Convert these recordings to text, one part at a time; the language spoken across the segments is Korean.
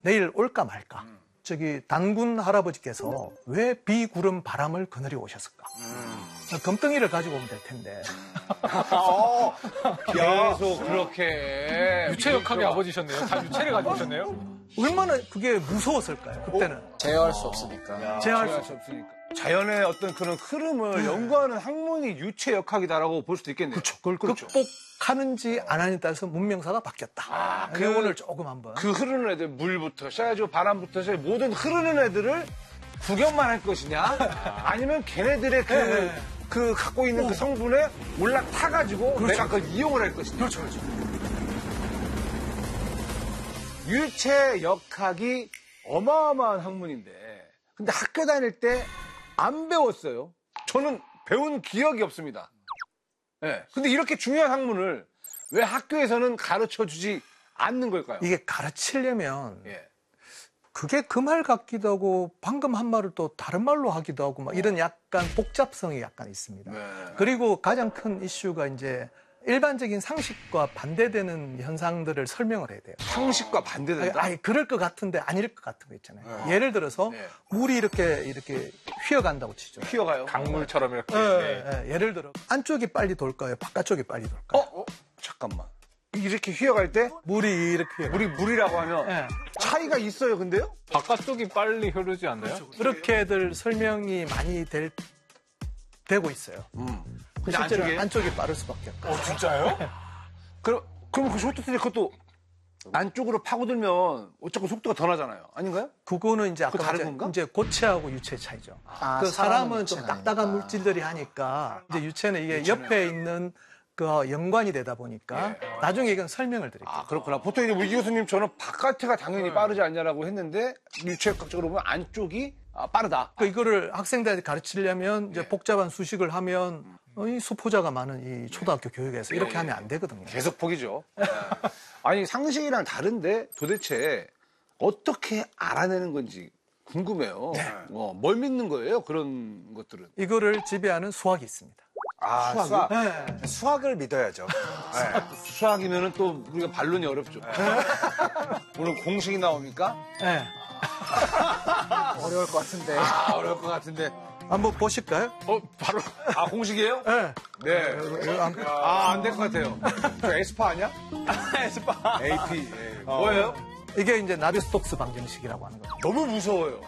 내일 올까 말까. 저기 단군 할아버지께서 왜 비구름 바람을 거느려 오셨을까? 금덩이를 가지고 오면 될 텐데. 계속 그렇게 유체역학의 아버지셨네요. 다 유체를 가지고 오셨네요. 얼마나 그게 무서웠을까요, 그때는. 제어할 수 없으니까. 제어할 수 없으니까. 자연의 어떤 그런 흐름을 연구하는 학문이 유체역학이다라고 볼 수도 있겠네요. 그렇죠. 그걸 극복하는지 안 하는지에 따라서 문명사가 바뀌었다. 그 오늘 조금 한번. 그 흐르는 애들, 물부터 시작해가지고 바람부터 시작해 모든 흐르는 애들을 구경만 할 것이냐? 아니면 걔네들의 그 갖고 있는 그 성분에 올라타가지고 그렇죠. 내가 그걸 이용을 할 것이냐? 그렇죠, 그렇죠. 유체역학이 어마어마한 학문인데, 근데 학교 다닐 때 안 배웠어요. 저는 배운 기억이 없습니다. 네. 근데 이렇게 중요한 학문을 왜 학교에서는 가르쳐 주지 않는 걸까요? 이게 가르치려면 그게 그 말 같기도 하고 방금 한 말을 또 다른 말로 하기도 하고 막 이런 약간 복잡성이 약간 있습니다. 그리고 가장 큰 이슈가 이제 일반적인 상식과 반대되는 현상들을 설명을 해야 돼요. 상식과 반대된다? 아니, 그럴 것 같은데 아닐 것 같은 거 있잖아요. 예를 들어서 물이 이렇게 휘어간다고 치죠. 휘어가요? 강물처럼 이렇게. 예를 들어 안쪽이 빨리 돌까요? 바깥쪽이 빨리 돌까요? 잠깐만. 이렇게 휘어갈 때 물이 이렇게 물이라고 하면 차이가 있어요, 근데요? 바깥쪽이 빨리 흐르지 않나요? 그렇게들 설명이 많이 되고 있어요. 근데 실제로 안쪽이 빠를 수밖에 없고. 진짜요? 그럼 그 쇼트트랙 그것도 안쪽으로 파고들면 어차피 속도가 더 나잖아요. 아닌가요? 그거는 이제 그거 아까 다른 건가? 이제 고체하고 유체 차이죠. 아, 그 사람은 좀 유체가 딱딱한 아니니까. 물질들이 하니까 이제 유체는 이게 옆에 있는 그 연관이 되다 보니까 나중에 이건 설명을 드릴게요. 아, 그렇구나. 보통 이제 우리 교수님처럼 바깥에가 당연히 빠르지 않냐라고 했는데 유체역학적으로 보면 안쪽이 빠르다. 이거를 학생들한테 가르치려면 이제 복잡한 수식을 하면 이 수포자가 많은 이 초등학교 교육에서 이렇게 하면 안 되거든요. 계속 포기죠. 아니 상식이랑 다른데 도대체 어떻게 알아내는 건지 궁금해요. 뭘 믿는 거예요? 그런 것들은. 이거를 지배하는 수학이 있습니다. 수학. 수학을 믿어야죠. 수학이면은 또 우리가 반론이 어렵죠. 오늘 공식이 나옵니까? 네. 어려울 것 같은데. 어려울 것 같은데. 한번 보실까요? 바로. 공식이에요? 네. 네. 안 될 것 같아요. 저 에스파 아니야? 에스파. AP. 뭐예요? 이게 이제 나비스톡스 방정식이라고 하는 거예요. 너무 무서워요.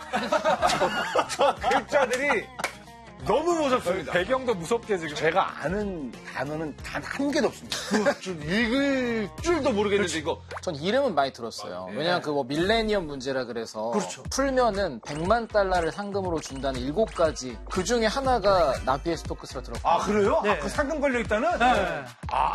저 글자들이 너무 무섭습니다. 배경도 무섭게 지금. 제가 아는 단어는 단 한 개도 없습니다. 읽을 줄도 모르겠는데 이거. 전 이름은 많이 들었어요. 왜냐면 그 뭐 밀레니엄 문제라 그래서 그렇죠. 풀면은 100만 달러를 상금으로 준다는 7가지 그 중에 하나가 나비의 스토크스라 들었고. 그래요? 네. 그 상금 걸려 있다는? 네.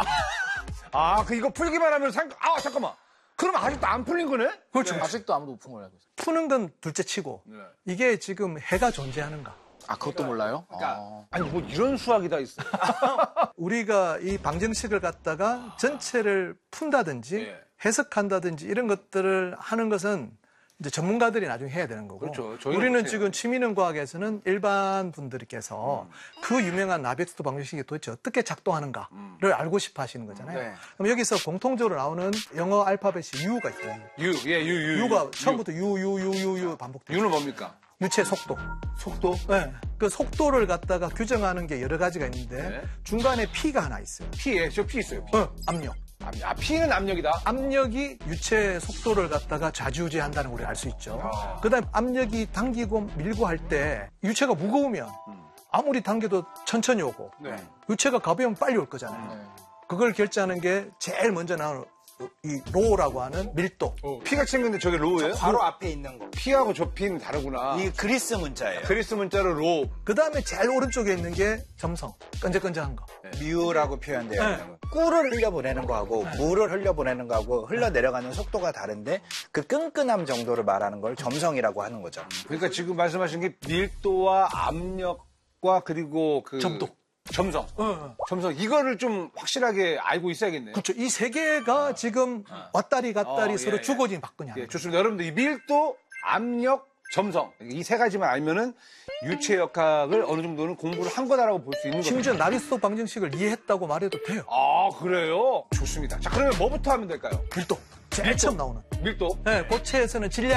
그 이거 풀기만 하면 잠깐만. 그럼 아직도 안 풀린 거네? 그렇죠. 아직도 아무도 못 푼 걸로 알고 있어요. 푸는 건 둘째 치고 이게 지금 해가 존재하는가? 그것도 몰라요? 아니 뭐 이런 수학이 다 있어. 우리가 이 방정식을 갖다가 전체를 푼다든지 해석한다든지 이런 것들을 하는 것은 이제 전문가들이 나중에 해야 되는 거고. 그렇죠. 저희는 우리는 못해요. 지금 취미능과학에서는 일반 분들께서 그 유명한 나비스토 방정식이 도대체 어떻게 작동하는가를 알고 싶어 하시는 거잖아요. 그럼 여기서 공통적으로 나오는 영어 알파벳이 U가 있어요. 유. U가 처음부터 U 반복돼요. 유는 뭡니까? 유체 속도. 속도? 네. 그 속도를 갖다가 규정하는 게 여러 가지가 있는데 중간에 P가 하나 있어요. 저 P 있어요. 압력. P는 압력이다. 압력이 유체 속도를 갖다가 좌지우지한다는 걸 우리가 알 수 있죠. 그다음에 압력이 당기고 밀고 할 때 유체가 무거우면 아무리 당겨도 천천히 오고 유체가 가벼우면 빨리 올 거잖아요. 그걸 결정하는 게 제일 먼저 나오는 이 로우라고 하는 밀도. P가 챙겼는데 저게 로우예요? 바로 앞에 있는 거. P하고 저 P는 다르구나. 이 그리스 문자예요. 그리스 문자로 로우. 그다음에 제일 오른쪽에 있는 게 점성. 끈적끈적한 거. 뮤라고 표현돼요. 꿀을 흘려보내는 거하고 물을 흘려보내는 거하고 흘러내려가는 속도가 다른데 그 끈끈함 정도를 말하는 걸 점성이라고 하는 거죠. 그러니까 지금 말씀하신 게 밀도와 압력과 그리고 그 점도. 점성. 점성. 이거를 좀 확실하게 알고 있어야겠네요. 그렇죠. 이 세 개가 지금 왔다리 갔다리 서로 주거진 받거냐. 좋습니다. 여러분들 이 밀도, 압력, 점성. 이 세 가지만 알면은 유체역학을 어느 정도는 공부를 한 거다라고 볼 수 있는 거죠. 심지어 나비스토 방정식을 이해했다고 말해도 돼요. 그래요? 좋습니다. 자, 그러면 뭐부터 하면 될까요? 밀도. 제일 처음 나오는. 밀도. 네, 고체에서는 질량